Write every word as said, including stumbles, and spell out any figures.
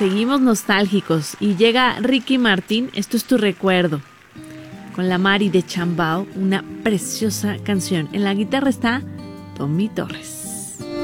seguimos nostálgicos y llega Ricky Martin, Esto es tu recuerdo, con la Mari de Chambao, una preciosa canción. En la guitarra está Tommy Torres.